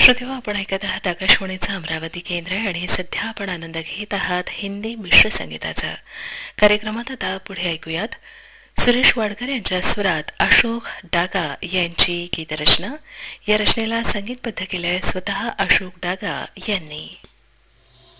श्रोतेहो, आपण ऐकत आहात आकाशवाणीचं अमरावती केंद्र आणि सध्या आपण आनंद घेत आहात हिंदी मिश्र संगीताचा. कार्यक्रमात आता पुढे ऐकूयात सुरेश वाडकर यांच्या स्वरात अशोक डागा यांची गीतरचना. या रचनेला संगीतबद्ध केलंय स्वतः अशोक डागा यांनी.